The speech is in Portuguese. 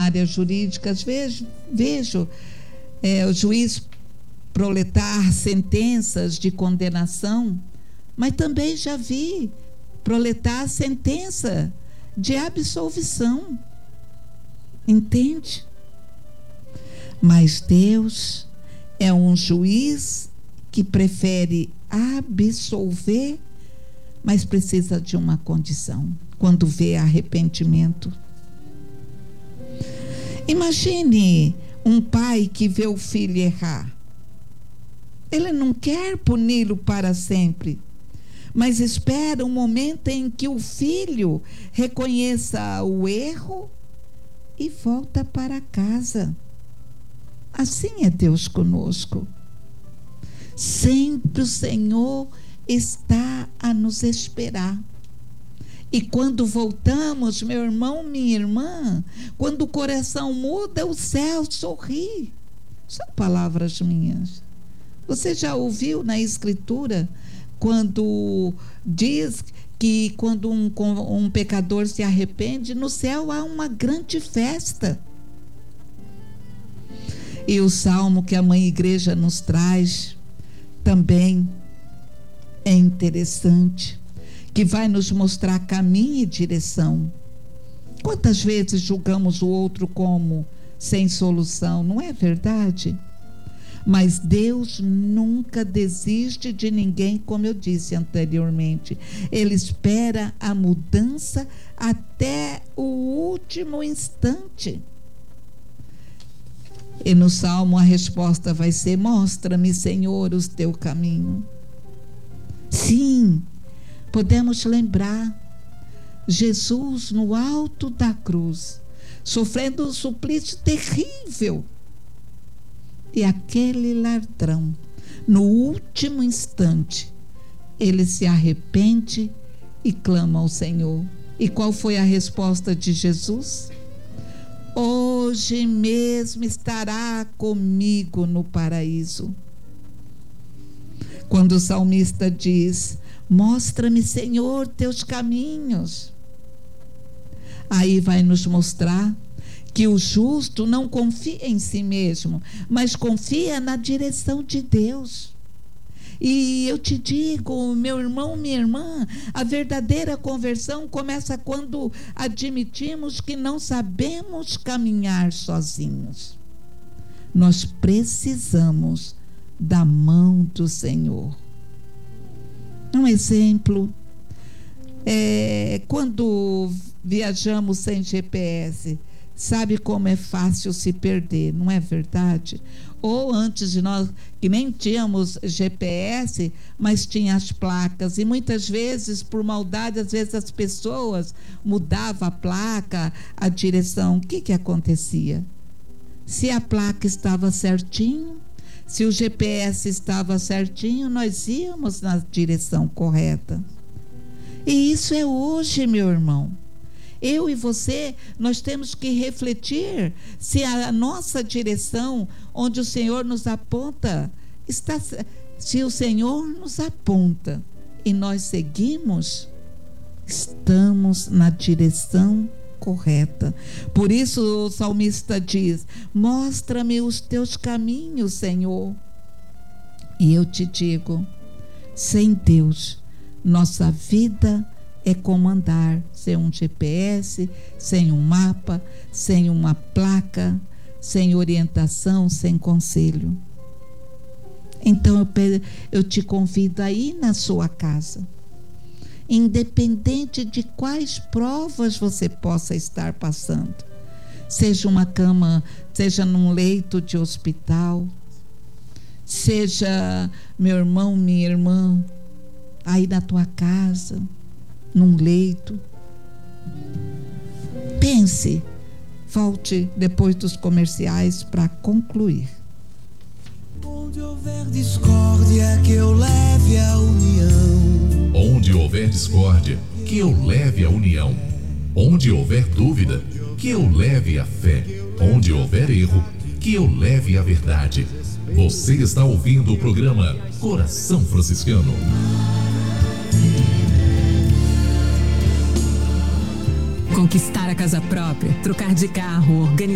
área jurídica, vejo o juiz proletar sentenças de condenação, mas também já vi proletar sentença de absolvição. Entende? Mas Deus é um juiz que prefere absolver, mas precisa de uma condição: quando vê arrependimento. Imagine um pai que vê o filho errar. Ele não quer puni-lo para sempre, mas espera um momento em que o filho reconheça o erro e volta para casa. Assim é Deus conosco. Sempre o Senhor está a nos esperar. E quando voltamos, meu irmão, minha irmã, quando o coração muda, o céu sorri. São palavras minhas. Você já ouviu na Escritura quando diz que quando um pecador se arrepende, no céu há uma grande festa? E o salmo que a Mãe Igreja nos traz também é interessante, que vai nos mostrar caminho e direção. Quantas vezes julgamos o outro como sem solução, não é verdade? Mas Deus nunca desiste de ninguém, como eu disse anteriormente. Ele espera a mudança até o último instante. E no Salmo a resposta vai ser: mostra-me, Senhor, o teu caminho. Sim, podemos lembrar Jesus no alto da cruz, sofrendo um suplício terrível. E aquele ladrão, no último instante, ele se arrepende e clama ao Senhor. E qual foi a resposta de Jesus? Hoje mesmo estará comigo no paraíso. Quando o salmista diz: mostra-me, Senhor, teus caminhos. Aí vai nos mostrar que o justo não confia em si mesmo, mas confia na direção de Deus. E eu te digo, meu irmão, minha irmã, a verdadeira conversão começa quando admitimos que não sabemos caminhar sozinhos. Nós precisamos da mão do Senhor. Um exemplo é quando viajamos sem GPS. Sabe como é fácil se perder, não é verdade? Ou antes de nós, que nem tínhamos GPS, mas tinha as placas, e muitas vezes, por maldade, às vezes as pessoas mudavam a placa, a direção. O que acontecia? Se a placa estava certinho, se o GPS estava certinho, nós íamos na direção correta. E isso é hoje, meu irmão. Eu e você, nós temos que refletir se a nossa direção, onde o Senhor nos aponta, se o Senhor nos aponta e nós seguimos, estamos na direção correta. Por isso o salmista diz: mostra-me os teus caminhos, Senhor. E eu te digo, sem Deus, nossa vida é como andar sem um GPS, sem um mapa, sem uma placa, sem orientação, sem conselho. Então eu te convido a ir na sua casa, independente de quais provas você possa estar passando, seja uma cama, seja num leito de hospital, seja, meu irmão, minha irmã, aí na tua casa, num leito. Pense, volte depois dos comerciais para concluir. Onde houver discórdia, que eu leve a união. Onde houver discórdia, que eu leve a união. Onde houver dúvida, que eu leve a fé. Onde houver erro, que eu leve a verdade. Você está ouvindo o programa Coração Franciscano. Conquistar a casa própria, trocar de carro, organizar